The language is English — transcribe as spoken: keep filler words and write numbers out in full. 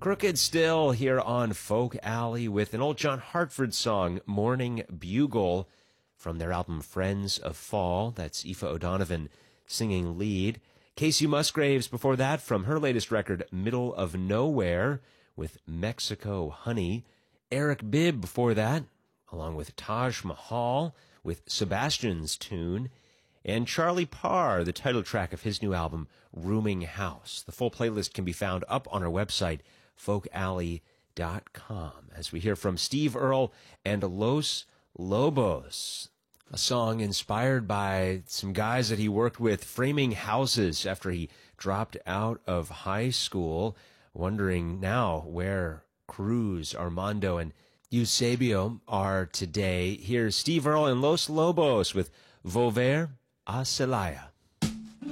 Crooked Still here on Folk Alley with an old John Hartford song, Morning Bugle, from their album Friends of Fall. That's Aoife O'Donovan singing lead. Casey Musgraves before that from her latest record, Middle of Nowhere, with Mexico Honey. Eric Bibb before that, along with Taj Mahal, with Sebastian's Tune. And Charlie Parr, the title track of his new album, Rooming House. The full playlist can be found up on our website, folk alley dot com, as we hear from Steve Earle and Los Lobos, a song inspired by some guys that he worked with framing houses after he dropped out of high school, wondering now where Cruz, Armando, and Eusebio are today. Here's Steve Earle and Los Lobos with Volver a Celaya.